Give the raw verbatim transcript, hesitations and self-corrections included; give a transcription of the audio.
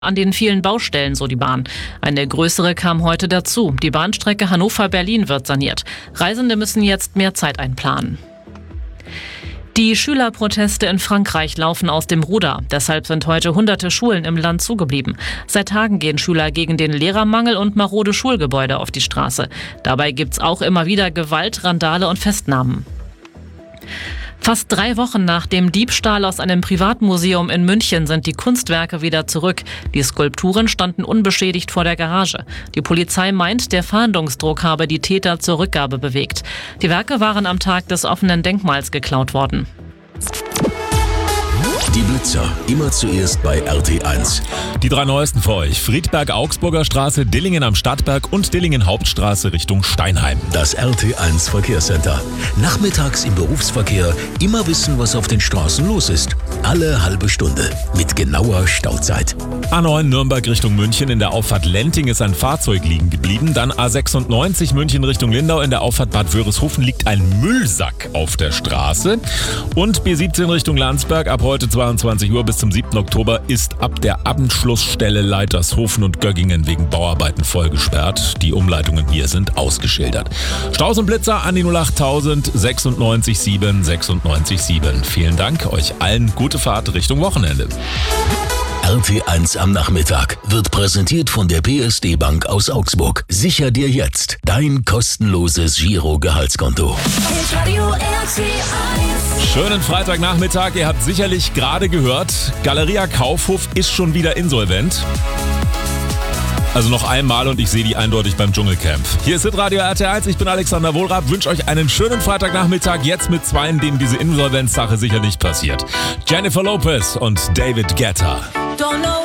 An den vielen Baustellen, so die Bahn. Eine größere kam heute dazu. Die Bahnstrecke Hannover-Berlin wird saniert. Reisende müssen jetzt mehr Zeit einplanen. Die Schülerproteste in Frankreich laufen aus dem Ruder. Deshalb sind heute hunderte Schulen im Land zugeblieben. Seit Tagen gehen Schüler gegen den Lehrermangel und marode Schulgebäude auf die Straße. Dabei gibt's auch immer wieder Gewalt, Randale und Festnahmen. Fast drei Wochen nach dem Diebstahl aus einem Privatmuseum in München sind die Kunstwerke wieder zurück. Die Skulpturen standen unbeschädigt vor der Garage. Die Polizei meint, der Fahndungsdruck habe die Täter zur Rückgabe bewegt. Die Werke waren am Tag des offenen Denkmals geklaut worden. Die Blitzer, immer zuerst bei R T eins. Die drei neuesten für euch. Friedberg-Augsburger Straße, Dillingen am Stadtberg und Dillingen-Hauptstraße Richtung Steinheim. Das R T eins Verkehrscenter. Nachmittags im Berufsverkehr immer wissen, was auf den Straßen los ist. Alle halbe Stunde mit genauer Stauzeit. A neun Nürnberg Richtung München, in der Auffahrt Lenting ist ein Fahrzeug liegen geblieben. Dann A sechsundneunzig München Richtung Lindau, in der Auffahrt Bad Wörishofen liegt ein Müllsack auf der Straße. Und B siebzehn Richtung Landsberg, ab heute zweiundzwanzig Uhr bis zum siebten Oktober ist ab der Anschlussstelle Leitershofen und Göggingen wegen Bauarbeiten voll gesperrt. Die Umleitungen hier sind ausgeschildert. Staus und Blitzer an die null acht tausend sechsundneunzig sieben sechsundneunzig sieben. Vielen Dank, euch allen gute Fahrt Richtung Wochenende. R T eins am Nachmittag wird präsentiert von der P S D Bank aus Augsburg. Sicher dir jetzt dein kostenloses Giro-Gehaltskonto. Schönen Freitagnachmittag. Ihr habt sicherlich gerade gehört, Galeria Kaufhof ist schon wieder insolvent. Also noch einmal und ich sehe die eindeutig beim Dschungelcamp. Hier ist Hitradio R T eins, ich bin Alexander Wohlrab, wünsche euch einen schönen Freitagnachmittag, jetzt mit zweien, denen diese Insolvenzsache sicher nicht passiert. Jennifer Lopez und David Guetta.